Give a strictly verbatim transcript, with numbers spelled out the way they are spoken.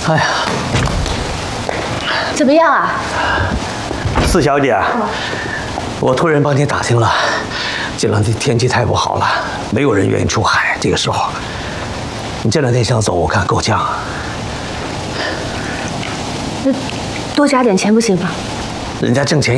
哎呀， 怎么样啊？ 四小姐，我托人帮你打听了，这两天天气太不好了，没有人愿意出海。这个时候，你这两天想走，我看够呛。 那多加点钱不行吗？ 人家挣钱